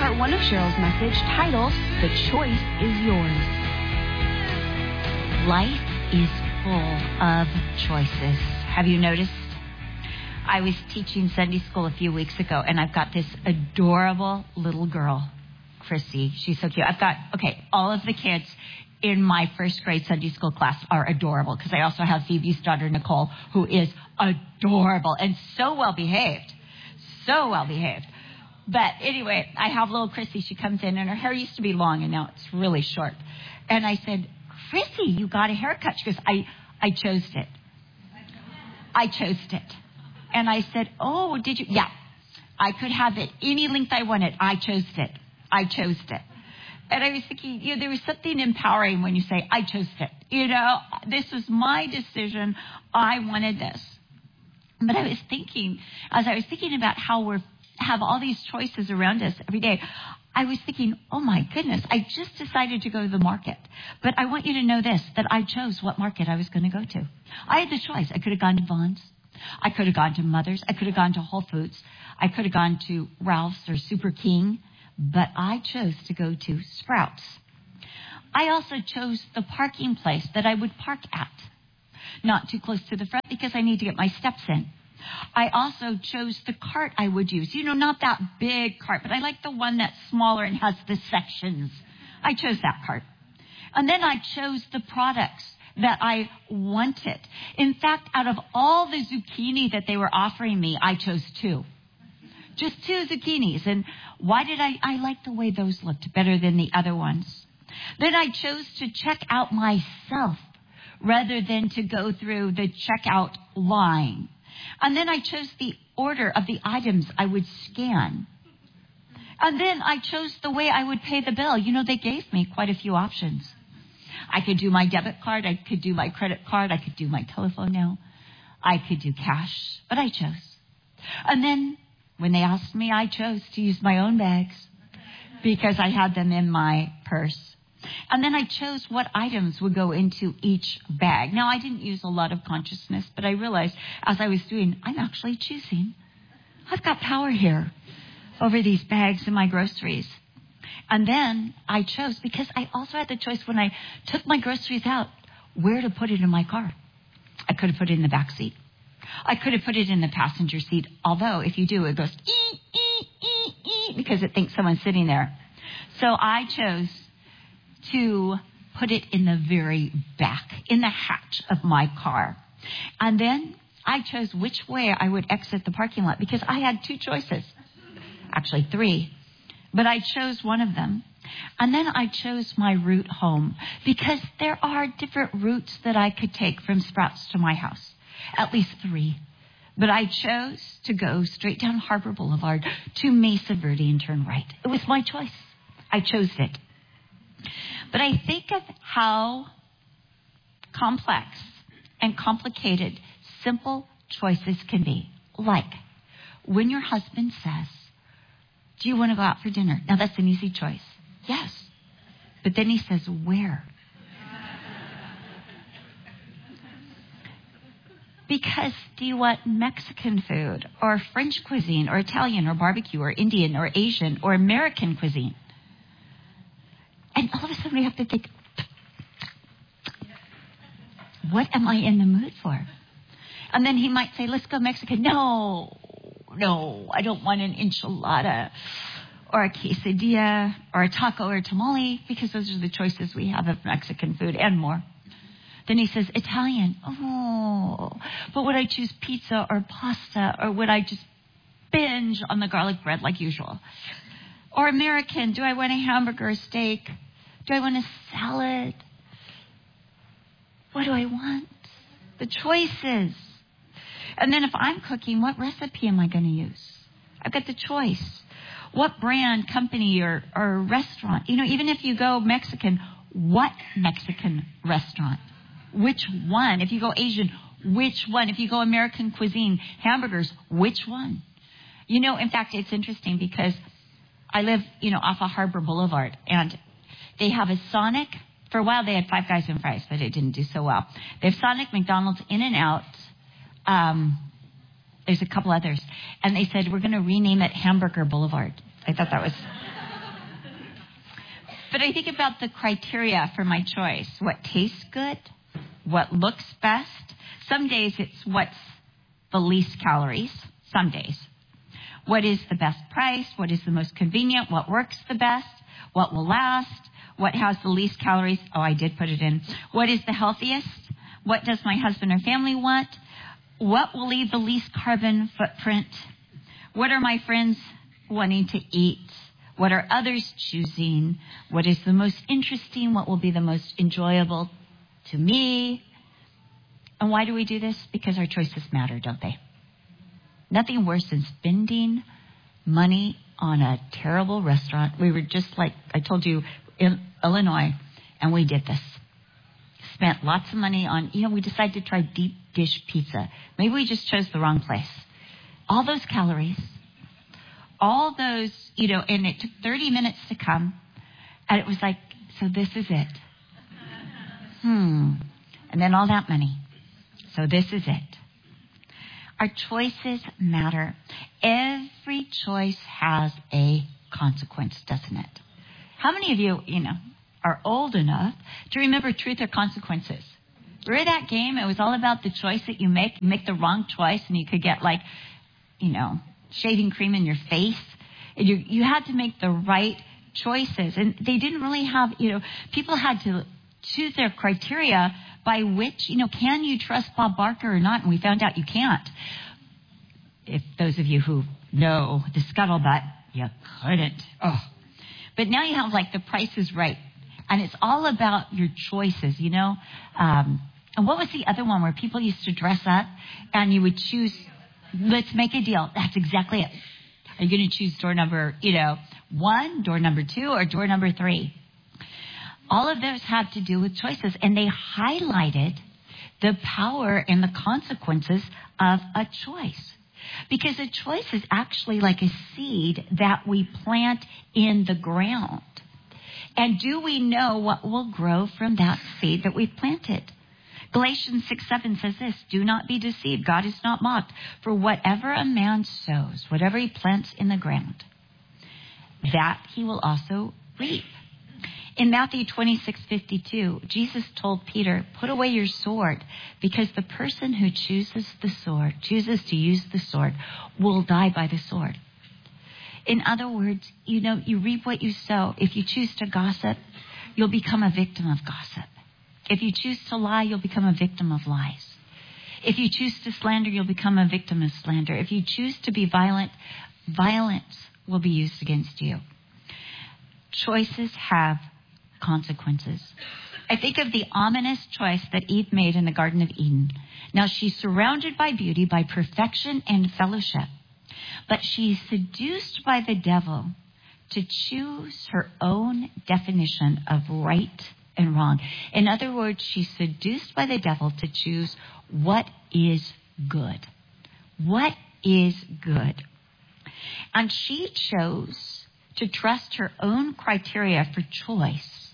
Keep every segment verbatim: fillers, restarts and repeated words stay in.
part one of Cheryl's message titled, The Choice is Yours. Life is full of choices. Have you noticed? I was teaching Sunday school a few weeks ago, and I've got this adorable little girl, Chrissy. She's so cute. I've got, okay, all of the kids in my first grade Sunday school class are adorable, because I also have Phoebe's daughter, Nicole, who is adorable and so well behaved. So well behaved. But anyway, I have little Chrissy. She comes in, and her hair used to be long, and now it's really short. And I said, Chrissy, you got a haircut. She goes, I, I chose it. I chose it. And I said, oh, did you? Yeah. I could have it any length I wanted. I chose it. I chose it. And I was thinking, you know, there was something empowering when you say, I chose it. You know, this was my decision. I wanted this. But I was thinking, as I was thinking about how we have all these choices around us every day, I was thinking, oh my goodness, I just decided to go to the market. But I want you to know this, that I chose what market I was going to go to. I had the choice. I could have gone to Vons. I could have gone to Mother's. I could have gone to Whole Foods. I could have gone to Ralph's or Super King. But I chose to go to Sprouts. I also chose the parking place that I would park at. Not too close to the front because I need to get my steps in. I also chose the cart I would use. You know, not that big cart, but I like the one that's smaller and has the sections. I chose that cart. And then I chose the products that I wanted. In fact, out of all the zucchini that they were offering me, I chose two. Just two zucchinis. And why did I? I like the way those looked better than the other ones. Then I chose to check out myself rather than to go through the checkout line. And then I chose the order of the items I would scan. And then I chose the way I would pay the bill. You know, they gave me quite a few options. I could do my debit card. I could do my credit card. I could do my telephone now. I could do cash. But I chose. And then when they asked me, I chose to use my own bags because I had them in my purse. And then I chose what items would go into each bag. Now, I didn't use a lot of consciousness, but I realized as I was doing, I'm actually choosing. I've got power here over these bags and my groceries. And then I chose because I also had the choice when I took my groceries out, where to put it in my car. I could have put it in the back seat. I could have put it in the passenger seat, although if you do, it goes ee, ee, ee, ee, because it thinks someone's sitting there. So I chose to put it in the very back, in the hatch of my car. And then I chose which way I would exit the parking lot because I had two choices, actually three, but I chose one of them. And then I chose my route home because there are different routes that I could take from Sprouts to my house. At least three. But I chose to go straight down Harbor Boulevard to Mesa Verde and turn right. It was my choice. I chose it. But I think of how complex and complicated simple choices can be. Like when your husband says, do you want to go out for dinner? Now that's an easy choice. Yes. But then he says, where? Because do you want Mexican food or French cuisine or Italian or barbecue or Indian or Asian or American cuisine? And all of a sudden we have to think, what am I in the mood for? And then he might say, let's go Mexican. No, no, I don't want an enchilada or a quesadilla or a taco or a tamale because those are the choices we have of Mexican food and more. Then he says, Italian. Oh, but would I choose pizza or pasta, or would I just binge on the garlic bread like usual? Or American, do I want a hamburger or steak? Do I want a salad? What do I want? The choices. And then if I'm cooking, what recipe am I going to use? I've got the choice. What brand, company, or, or restaurant? You know, even if you go Mexican, what Mexican restaurant? Which one? If you go Asian, which one? If you go American cuisine, hamburgers, which one? You know, in fact, it's interesting because I live, you know, off of Harbor Boulevard, and they have a Sonic. For a while, they had Five Guys and Fries, but it didn't do so well. They have Sonic, McDonald's, In-N-Out. Um, there's a couple others. And they said, we're going to rename it Hamburger Boulevard. I thought that was But I think about the criteria for my choice. What tastes good? What looks best? Some days it's what's the least calories. Some days. What is the best price? What is the most convenient? What works the best? What will last? What has the least calories? Oh, I did put it in. What is the healthiest? What does my husband or family want? What will leave the least carbon footprint? What are my friends wanting to eat? What are others choosing? What is the most interesting? What will be the most enjoyable to me? And why do we do this? Because our choices matter, don't they? Nothing worse than spending money on a terrible restaurant. We were just like, I told you, in Illinois, and we did this. Spent lots of money on, you know, we decided to try deep dish pizza. Maybe we just chose the wrong place. All those calories, all those, you know, and it took thirty minutes to come. And it was like, so this is it. Hmm. And then all that money. So this is it. Our choices matter. Every choice has a consequence, doesn't it? How many of you, you know, are old enough to remember Truth or Consequences? Remember that game? It was all about the choice that you make. You make the wrong choice and you could get like, you know, shaving cream in your face. And you, you had to make the right choices. And they didn't really have, you know, people had to choose their criteria by which, you know, can you trust Bob Barker or not? And we found out you can't. If those of you who know the scuttlebutt, you couldn't. Oh. But now you have like the Price is Right. And it's all about your choices, you know. Um, and what was the other one where people used to dress up and you would choose, let's make a deal. That's exactly it. Are you going to choose door number, you know, one, door number two, or door number three? All of those had to do with choices. And they highlighted the power and the consequences of a choice. Because a choice is actually like a seed that we plant in the ground. And do we know what will grow from that seed that we've planted? Galatians six seven says this, do not be deceived. God is not mocked. For whatever a man sows, whatever he plants in the ground, that he will also reap. In Matthew twenty-six fifty-two, Jesus told Peter, put away your sword, because the person who chooses the sword, chooses to use the sword, will die by the sword. In other words, you know, you reap what you sow. If you choose to gossip, you'll become a victim of gossip. If you choose to lie, you'll become a victim of lies. If you choose to slander, you'll become a victim of slander. If you choose to be violent, violence will be used against you. Choices have consequences. I think of the ominous choice that Eve made in the Garden of Eden. Now, she's surrounded by beauty, by perfection and fellowship. But she's seduced by the devil to choose her own definition of right and wrong. In other words, she's seduced by the devil to choose what is good. What is good? And she chose to trust her own criteria for choice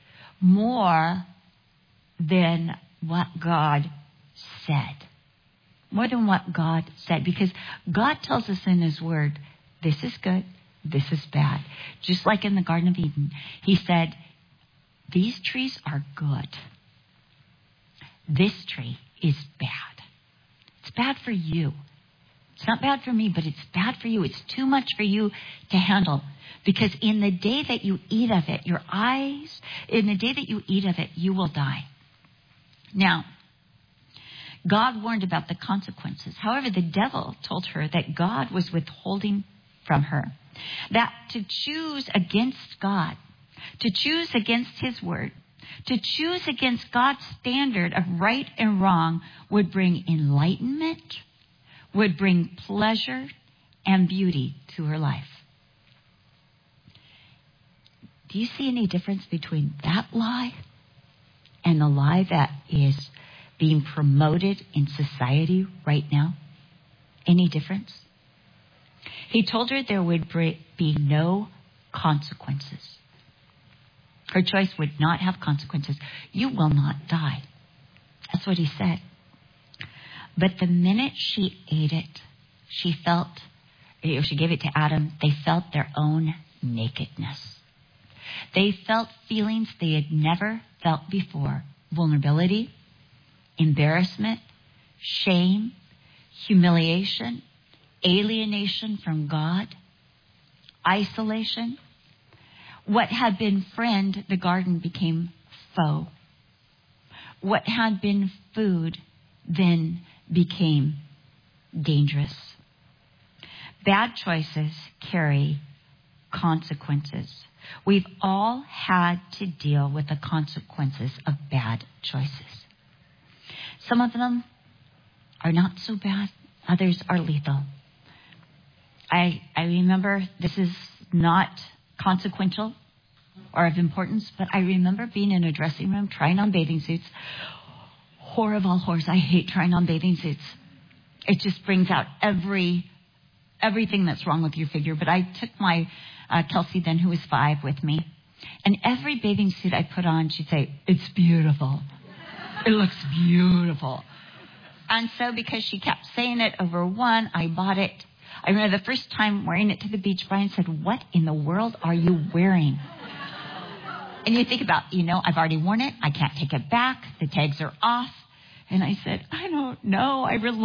more than what God said. More than what God said. Because God tells us in His Word, this is good, this is bad. Just like in the Garden of Eden, He said, these trees are good. This tree is bad. It's bad for you. It's not bad for me, but it's bad for you. It's too much for you to handle. Because in the day that you eat of it, your eyes, in the day that you eat of it, you will die. Now, God warned about the consequences. However, the devil told her that God was withholding from her. That to choose against God, to choose against His Word, to choose against God's standard of right and wrong would bring enlightenment, would bring pleasure and beauty to her life. Do you see any difference between that lie and the lie that is being promoted in society right now? Any difference? He told her there would be no consequences. Her choice would not have consequences. You will not die. That's what he said. But the minute she ate it, she felt, or she gave it to Adam, they felt their own nakedness. They felt feelings they had never felt before. Vulnerability, embarrassment, shame, humiliation, alienation from God, isolation. What had been friend, the garden became foe. What had been food then became dangerous. Bad choices carry consequences. We've all had to deal with the consequences of bad choices. Some of them are not so bad. Others are lethal. I, I remember, this is not consequential or of importance, but I remember being in a dressing room trying on bathing suits. Horror of all horrors, I hate trying on bathing suits. It just brings out every everything that's wrong with your figure. But I took my uh, Kelsey then, who was five, with me. And every bathing suit I put on, she'd say, "It's beautiful. It looks beautiful." And so because she kept saying it over one, I bought it. I remember the first time wearing it to the beach, Brian said, "What in the world are you wearing?" And you think about, you know, I've already worn it. I can't take it back. The tags are off. And I said, "I don't know. I really